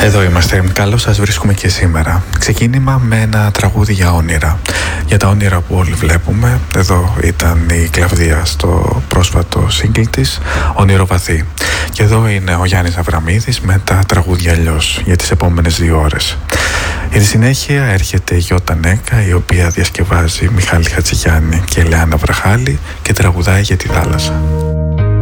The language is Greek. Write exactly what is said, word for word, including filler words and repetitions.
Εδώ είμαστε. Καλώς σας βρίσκουμε και σήμερα. Ξεκίνημα με ένα τραγούδι για όνειρα. Για τα όνειρα που όλοι βλέπουμε. Εδώ ήταν η Κλαβδία στο πρόσφατο σύγκλι της, Όνειρο Βαθύ. Και εδώ είναι ο Γιάννης Αβραμίδης με τα τραγούδια αλλιώς για τις επόμενες δύο ώρες. Για τη συνέχεια έρχεται η Γιώτα Νέκα, η οποία διασκευάζει Μιχάλη Χατζηγιάννη και Ελεάνα Βραχάλη και τραγουδάει για τη θάλασσα.